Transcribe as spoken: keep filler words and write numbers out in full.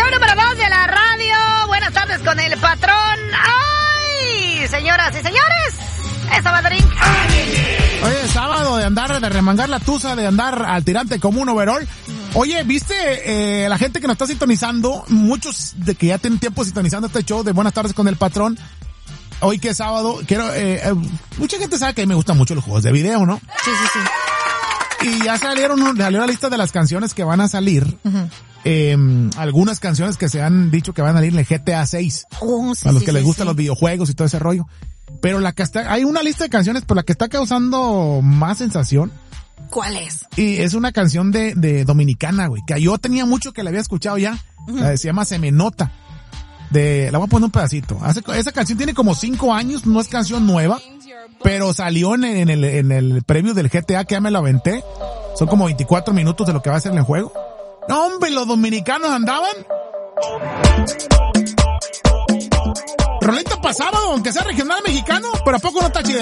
show número dos de la radio. Buenas tardes con el patrón. ¡Ay! Señoras y señores, es sábado drink. Oye, sábado de andar, de remangar la tusa, de andar al tirante como un overall. Oye, ¿viste eh, la gente que nos está sintonizando? Muchos de que ya tienen tiempo sintonizando este show de Buenas tardes con el patrón. Hoy que es sábado, quiero, eh, eh, mucha gente sabe que me gustan mucho los juegos de video, ¿no? Sí, sí, sí. Y ya salieron, salió la lista de las canciones que van a salir. Uh-huh. Eh, algunas canciones que se han dicho que van a salir en el G T A seis. Oh, sí, a los sí, que sí, les gustan sí. los videojuegos y todo ese rollo. Pero la que está, hay una lista de canciones, pero la que está causando más sensación. ¿Cuál es? Y es una canción de, de dominicana, güey, que yo tenía mucho que la había escuchado ya. Uh-huh. La, se llama Se Me Nota. De, la voy a poner un pedacito. Hace, esa canción tiene como cinco años, no es canción nueva, pero salió en, en el, en el preview del G T A que ya me lo aventé. Son como veinticuatro minutos de lo que va a ser en el juego. No, hombre, los dominicanos andaban. Roleta pasaba, aunque sea regional mexicano, pero ¿a poco no está chida?